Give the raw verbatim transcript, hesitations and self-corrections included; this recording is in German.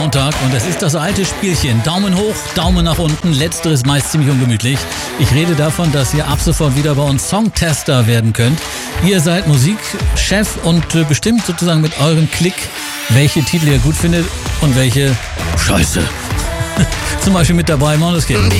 Sonntag und es ist das alte Spielchen. Daumen hoch, Daumen nach unten, letzteres meist ziemlich ungemütlich. Ich rede davon, dass ihr ab sofort wieder bei uns Songtester werden könnt. Ihr seid Musikchef und bestimmt sozusagen mit eurem Klick, welche Titel ihr gut findet und welche Scheiße. Zum Beispiel mit dabei Måneskin.